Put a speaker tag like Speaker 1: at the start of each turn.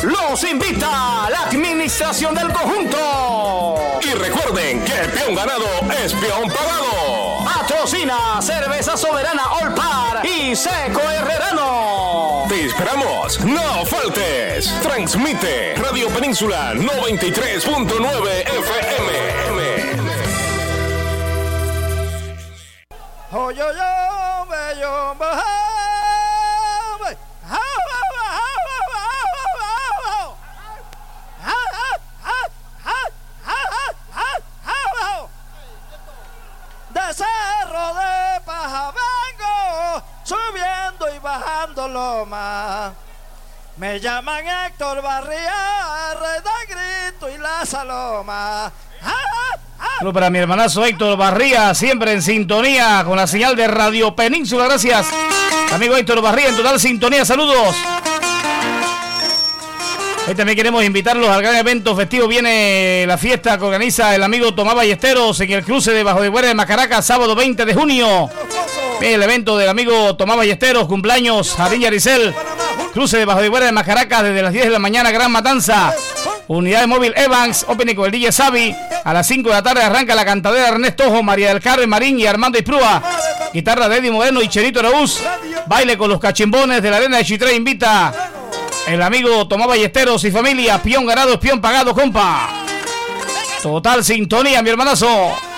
Speaker 1: los invita a la administración del conjunto. Y recuerden que el peón ganado es peón pagado. Patrocina Cerveza Soberana All Par y Seco Herrerano. Te esperamos, no faltes. Transmite Radio Península 93.9 FM.
Speaker 2: De Cerro de Paja vengo, subiendo y bajando loma. Me llaman Héctor Barría, Rey de Grito y la Saloma.
Speaker 3: Saludos para mi hermanazo Héctor Barría, siempre en sintonía con la señal de Radio Península. Gracias, amigo Héctor Barría, en total sintonía. Saludos. Hoy también queremos invitarlos al gran evento festivo. Viene la fiesta que organiza el amigo Tomás Ballesteros en el cruce de Bajo de Guardia de Macaracas, sábado 20 de junio. Viene el evento del amigo Tomás Ballesteros, cumpleaños, Jardín Yaricel. Cruce de Bajo de Guardia de Macaracas desde las 10 de la mañana, gran matanza. Unidad de móvil Evans, opening con el DJ Sabi. A las 5 de la tarde arranca la cantadera Ernesto Ojo, María del Carmen Marín y Armando Isprúa. Guitarra de Eddie Moreno y Cherito Araúz. Baile con los cachimbones de la arena de Chitré. Invita el amigo Tomás Ballesteros y familia. Peón ganado es peón pagado, compa. Total sintonía, mi hermanazo.